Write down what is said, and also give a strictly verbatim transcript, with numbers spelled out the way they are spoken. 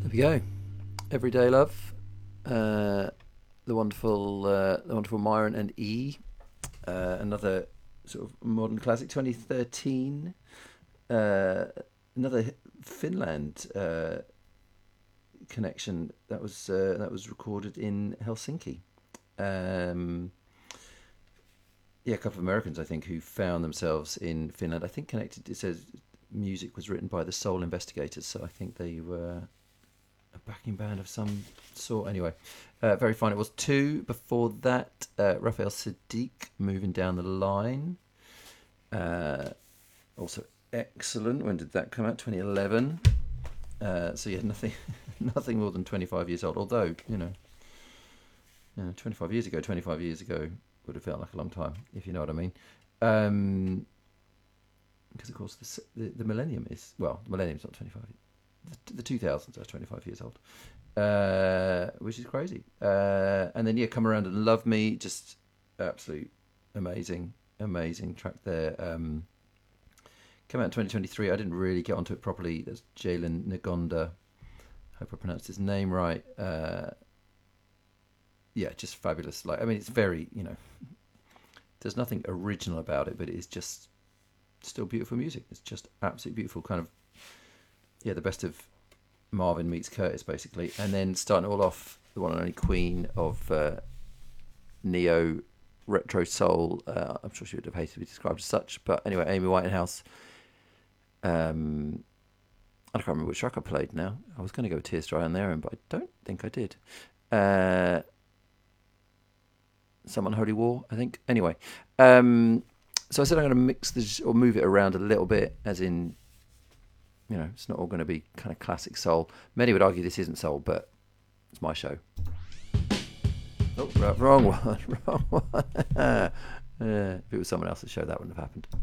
There we go. Everyday Love. Uh, the wonderful, uh, the wonderful Myron and E. Uh, another sort of modern classic, twenty thirteen. Uh, another Finland uh, connection that was uh, that was recorded in Helsinki. Um, yeah, a couple of Americans, I think, who found themselves in Finland. I think connected. It says music was written by the Soul Investigators, so I think they were a backing band of some sort. Anyway, uh, very fine. It was two. Before that, uh, Raphael Sadiq, Moving Down the Line. Uh, also excellent. When did that come out? twenty eleven. Uh, so yeah, nothing, nothing more than twenty-five years old. Although you know, you know, twenty-five years ago, twenty-five years ago would have felt like a long time, if you know what I mean. Um, because of course the, the the millennium is well, the millennium's not twenty-five. The, the two thousands are twenty-five years old, uh, which is crazy. Uh, and then yeah, Come Around and Love Me, just absolute amazing, amazing track there. Um, came out in twenty twenty-three. I didn't really get onto it properly. That's Jalen Nagonda. Hope I pronounced his name right. Uh, yeah, just fabulous. Like I mean, it's very, you know, there's nothing original about it, but it is just still beautiful music. It's just absolutely beautiful, kind of. Yeah, the best of Marvin meets Curtis, basically. And then starting it all off, the one and only queen of uh, neo retro soul. Uh, I'm sure she would have hated to be described as such. But anyway, Amy Whitehouse. Um, I can't remember which track I played now. I was going to go Tears Dry on there, but I don't think I did. Uh, Some Unholy War, I think. Anyway, um, so I said I'm going to mix this or move it around a little bit, as in, you know, it's not all going to be kind of classic soul. Many would argue this isn't soul, but it's my show. Oh, wrong one, wrong one. uh, if it was someone else's show, that wouldn't have happened.